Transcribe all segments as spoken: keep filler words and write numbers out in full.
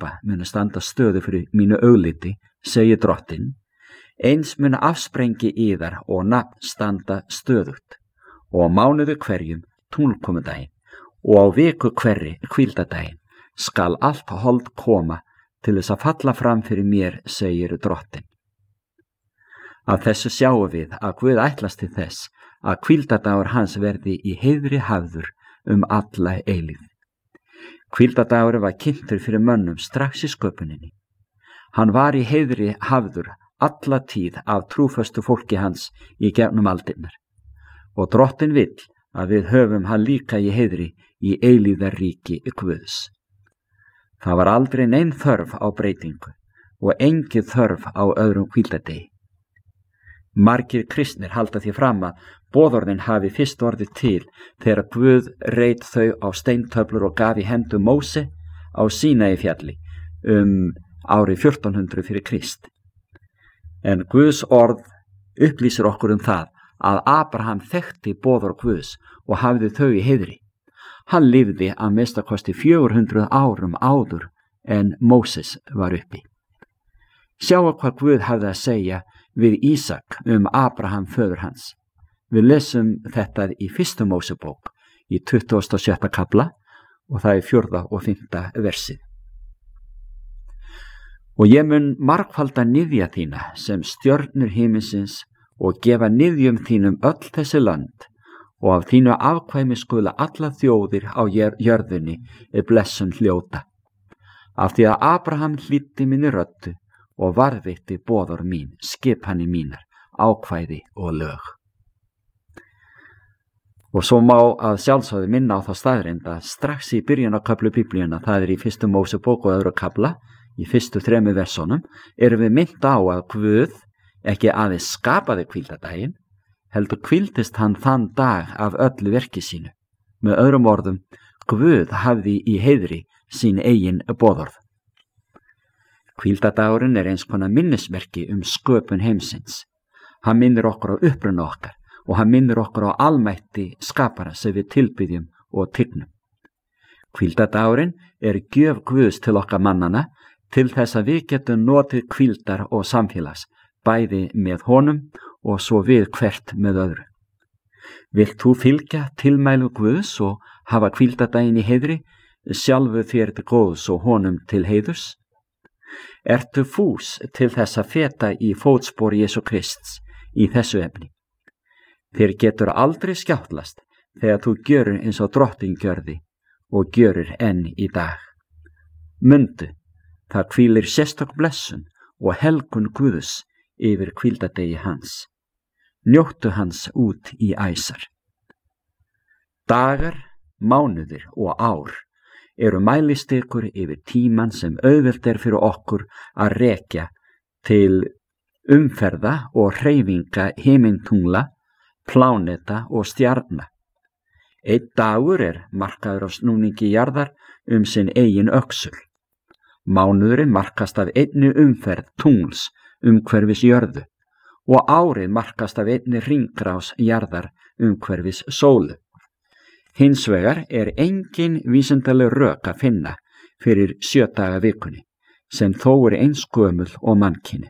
skapa munu standa stöðu fyrir mínu augliti, segir Drottinn, eins munu afsprengi yðar og nafn standa stöðugt, og á mánuði hverjum tunglkomudaginn, og á viku hverri hvíldadaginn skal allt hold koma til þess að falla fram fyrir mér, segir Drottinn. Af þessu sjáum við að Guð ætlast til þess að hvíldadagur hans verði í heiðri hafður um alla eilífð. Hvíldadagur var kynntur fyrir mönnum strax í sköpuninni. Hann var í heiðri hafður alla tíð af trúföstu fólki hans í gegnum aldirnar, og Drottinn vill að við höfum hann líka í heiðri í eilífðarríki Guðs. Það var aldrei nein þörf á breytingu og engin þörf á öðrum hvíldadegi. Margir kristnir halda því fram að boðorðin hafi fyrst orðið til þegar Guð reit þau á steintöflur og gaf í hendur Móse á Sínai fjalli um árið fjórtán hundruð fyrir Krist. En Guðs orð upplýsir okkur um það að Abraham þekkti boðorð Guðs og hafði þau í heiðri. Hann lifði að minnstakosti fjögur hundruð árum áður en Móses var uppi. Sjáu hvað Guð hafði að segja við Ísak um Abraham föður hans. Við lesum þetta í fyrstu Mósebók í tuttugasta og sjötta kafla og það er fjórða og fimmta versið. Og ég mun margfalda niðja þína sem stjörnur himinsins og gefa niðjum þínum öll þessi land, og af þínu afkvæmi skula alla þjóðir á jörðunni blessun hljóta. Af því að Abraham hlýddi minni röddu og varðveitti boðorð mín, skipanir mínar, ákvæði og lög. Og svo má að sjálfsögðu minna á þá staðreynd að strax í byrjun á kaflu Biblíuna, það er í fyrstu Mósebók og öðru kafla, í fyrstu þremur versónum, erum við minnt á að Guð ekki aðeins skapaði hvíldadaginn, heldur hvíldist hann þann dag af öllu verki sínu. Með öðrum orðum, Guð hafði í heiðri sín eigin boðorð. Hvíldadagurinn er eins konar minnismerki um sköpun heimsins. Hann minnir okkur á uppruna okkar og hann minnir okkur á almætti skapara sem við tilbyggjum og tignum. Hvíldadagurinn er gjöf Guðs til okkar mannana til þess að við getum notið hvíldar og samfélags, bæði með honum og svo við hvert með öðru. Vilt þú fylgja tilmælu Guðs og hafa hvíldadaginn í heiðri, sjálfu þér til góðs og honum til heiðurs? Ertu fús til þess að feta í fótspor Jesú Krists í þessu efni? Þér getur aldrei skjáttlast þegar þú gjörir eins og Drottinn gjörði og gjörir enn í dag. Mundu, það hvílir sérstök blessun og helgun Guðs yfir hvíldadegi hans. Njóttu hans út í æsar. Dagar, mánuðir og ár eru mælistikur yfir tíman sem auðvelt er fyrir okkur að rekja til umferða og hreyfinga himintungla, pláneta og stjarna. Einn dagur er markaður á snúningi jarðar um sinn eigin öxul. Mánuðurinn markast af einni umferð tungls umhverfis jörðu og árið markast af einni hringrás jarðar umhverfis sólu. Hins vegar er engin vísindaleg rök að finna fyrir sjö daga vikunni, sem þó er eins gömul og mannkyni.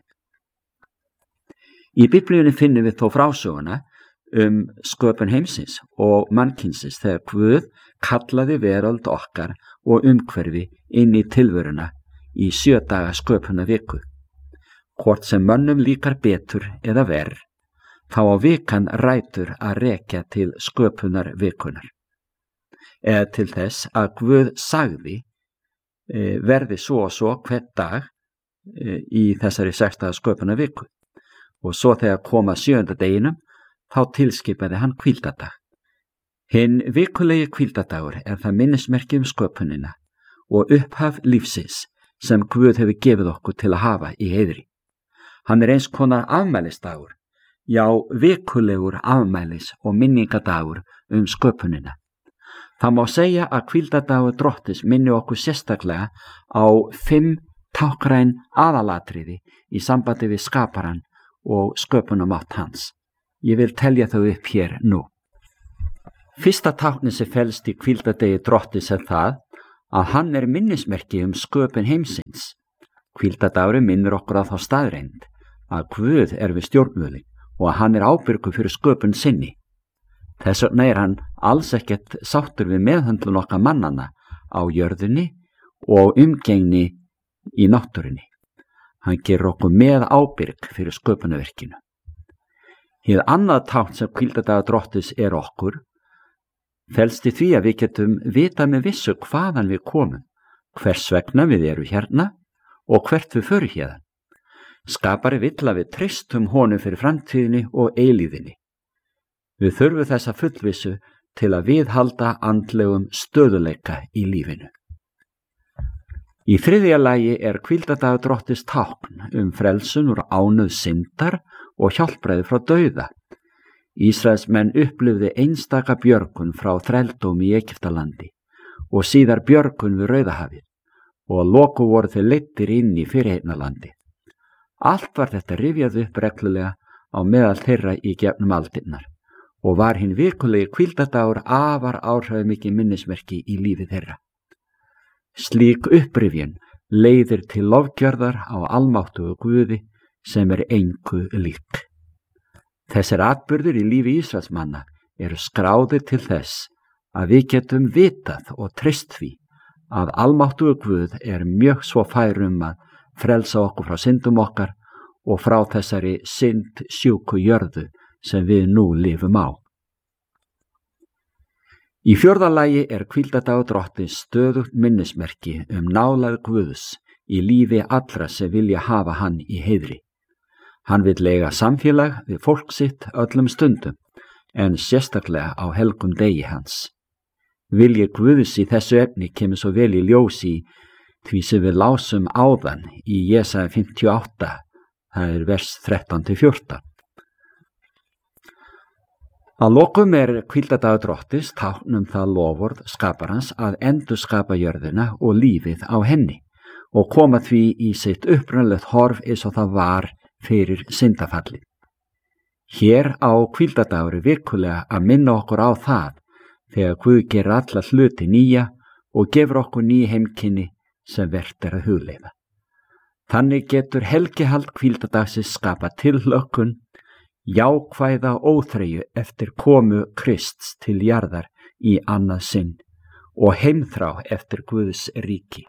Í Biblíunni finnum við þó frásöguna um sköpun heimsins og mannkynsins þegar Guð kallaði veröld okkar og umhverfi inn í tilveruna í sjö daga sköpuna viku. Hvort sem mönnum líkar betur eða verr, þá á vikan rætur að rekja til sköpunar vikunar. Eða til þess að Guð sagði e, verði svo og svo hvern dag e, í þessari sextaga sköpuna viku. Og svo þegar koma sjöunda deginum, þá tilskipaði hann hvíldadag. Hinn vikulegi hvíldadagur er það minnismerki um sköpunina og upphaf lífsins sem Guð hefur gefið okkur til að hafa í heiðri. Hann er eins konar afmælisdagur, já vikulegur afmælis og minningadagur um sköpunina. Það má segja að hvíldadagur Drottins minni okkur sérstaklega á fimm táknræn aðalatriði í sambandi við skaparann og sköpunamátt hans. Ég vil telja þau upp hér nú. Fyrsta táknið sem felst í hvíldadegi Drottins er það að hann er minnismerki um sköpun heimsins. Hvíldadagurinn minnir okkur á þá staðreynd að Guð er við stjórnvölin og að hann er ábyrgur fyrir sköpun sinni. Þess vegna er hann alls ekkert sáttur við meðhöndlun okkar mannanna á jörðinni og umgengni í náttúrunni. Hann gerir okkur með ábyrg fyrir sköpunarverkinu. Hið annað tákn sem hvíldadagur Drottins er okkur felst í því að við getum vita með vissu hvaðan við komum, hvers vegna við erum hérna og hvert við förum hérna. Skapari vill að við treystum honum fyrir framtíðinni og eilíðinni. Við þurfum þessa fullvissu til að viðhalda andlegum stöðuleika í lífinu. Í þriðja lagi er hvíldadagur Drottins tákn um frelsun úr ánauð syndar og hjálpræði frá dauða. Ísraelsmenn upplifði einstaka björgun frá þrældómi í Egyptalandi og síðar björgun við Rauðahafið og að loku voru þeir leiddir inn í fyrirheignarlandi. Allt var þetta rifjað upp reglulega á meðal þeirra í gegnum aldirnar og var hinn vikulegi hvíldadagur afar áhrifamikið minnismerki í lífi þeirra. Slík upprifjun leiðir til lofgjörðar á almáttugu Guði sem er engu lík. Þessir atburðir í lífi Ísraelsmanna eru skráðir til þess að við getum vitað og treyst því að almáttugu Guð er mjög svo fær um að frelsa okkur frá syndum okkar og frá þessari synd sjúku jörðu sem við nú lifum á. Í fjórða lagi er hvíldadagur Drottins stöðugt minnismerki um nálægð Guðs í lífi allra sem vilja hafa hann í heiðri. Hann vill eiga samfélag við fólk sitt öllum stundum, en sérstaklega á helgum degi hans. Vilji Guðs í þessu efni kemur svo vel í ljós í því sem við lásum áðan í Jesaja fimmtíu og átta, það er vers þrettán til fjórtán. Að lokum er hvíldadagur Drottins tákn um það loforð skaparans að endurskapa jörðina og lífið á henni og koma því í sitt upprunalegt horf eins og það var fyrir syndafallið. Hér á hvíldadagur er virkulega að minna okkur á það þegar Guð gerir alla hluti nýja og gefur okkur ný heimkynni sem vert er að hugleiða. Þannig getur helgihald hvíldadagsins skapa tilhlökkun, jákvæða óþreyju eftir komu Krists til jarðar í annað sinn og heimþrá eftir Guðs ríki.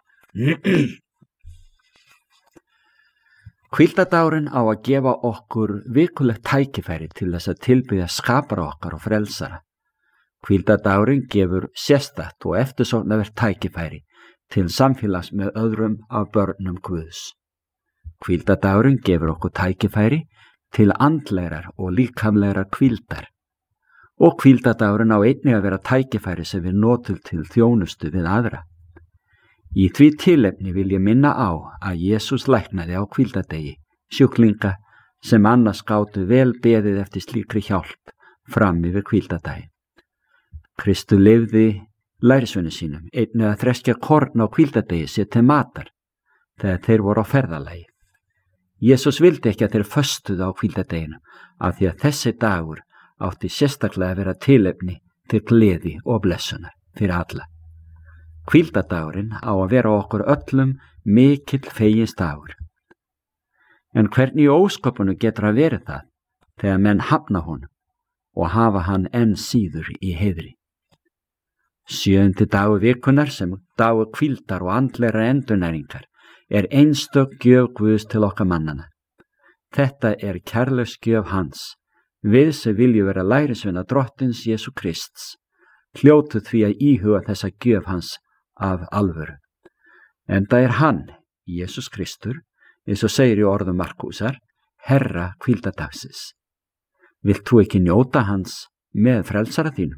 Hvíldadagurinn á að gefa okkur vikulegt tækifæri til þess að tilbiðja skapara okkar og frelsara. Hvíldadagurinn gefur sérstakt og eftirsóknarvert tækifæri til samfélags með öðrum af börnum Guðs. Hvíldadagurinn gefur okkur tækifæri til andlegrar og líkamlegrar hvíldar og hvíldadagurinn á einnig að vera tækifæri sem við notum til þjónustu við aðra. Í því tilefni vil ég minna á að Jesús læknaði á hvíldadegi sjúklinga sem annars gátu vel beðið eftir slíkri hjálp fram yfir hvíldadaginn. Kristur leyfði lærisveinum sínum einnig að þreskja korn á hvíldadegi sér til matar þegar þeir voru á ferðalagi. Jesús vildi ekki að þeir föstuðu á hvíldadeginu af því að þessi dagur átti sérstaklega að vera tilefni til gleði og blessunar fyrir alla. Hvíldadagurinn á að vera okkur öllum mikill fegins dagur. En hvernig í ósköpunum getur að vera það þegar menn hafna honum og hafa hann enn síður í heiðri? Sjöundi dagur vikunar sem dagur hvíldar og andlegra endurnæringar er einstök gjöf Guðs til okkar mannana. Þetta er kærleiks gjöf hans, við sem viljum vera lærisveina Drottins Jesú Krists, hljótu því að íhuga þessa gjöf hans af alvöru. Enda er hann, Jesús Kristur, eins og segir í orðum Markúsar, Herra hvíldadagsins. Vilt þú ekki njóta hans með frelsara þínum?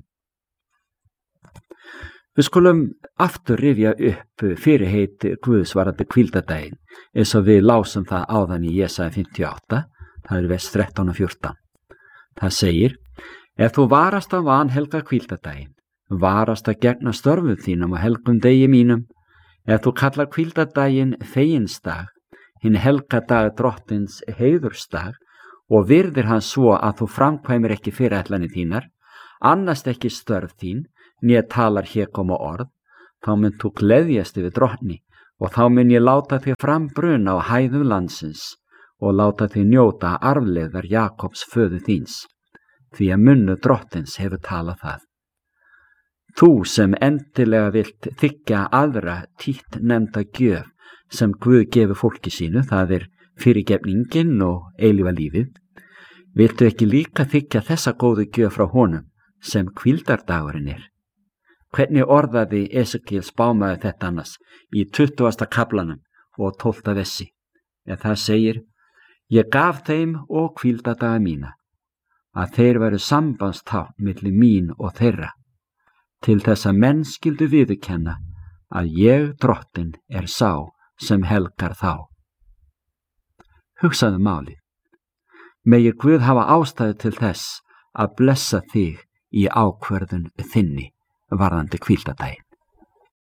Við skulum aftur rifja upp fyrirheit Guðs varðandi hvíldadaginn eins og við lásum það áðan í Jesaja fimmtíu og átta, það er vers þrettán og fjórtán. Það segir, ef þú varast að vanhelga hvíldadaginn, varast að gegna störfum þínum og helgum degi mínum, ef þú kallar hvíldadaginn feginsdag, hinn helga dag Drottins heiðursdag og virðir hann svo að þú framkvæmir ekki fyrirætlanir þínar, annast ekki störf þín, né talar hér koma orð, þá mun þú gleðjast yfir drottni, og þá mun ég láta þig frambruna á hæðum landsins og láta þig njóta arfleifðar Jakobs föður þíns, því að munnu drottins hefur talað það. Þú sem endilega vilt þiggja aðra títt nefnda gjöf sem Guð gefur fólki sínu, það er fyrirgefningin og eilífa lífið, viltu ekki líka þiggja þessa góðu gjöf frá honum sem hvíldardagurinn er? Hvernig orðaði Esekiel spámaður þetta annars í tuttugasta kaflanum og tólfta vessi? En það segir: Ég gaf þeim og hvíldardaga mína, að þeir væru sambandstákn milli mín og þeirra, til þess að menn skyldu viðurkenna að ég Drottinn er sá sem helgar þá. Hugsaðu málið. Megi Guð hafa ástæðu til þess að blessa þig í ákvörðun þinni varðandi hvíldardaginn.